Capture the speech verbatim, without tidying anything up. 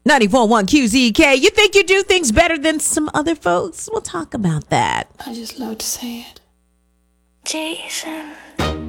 ninety-four point one Q Z K. You think you do things better than some other folks? We'll talk about that. I just love to say it. Jason.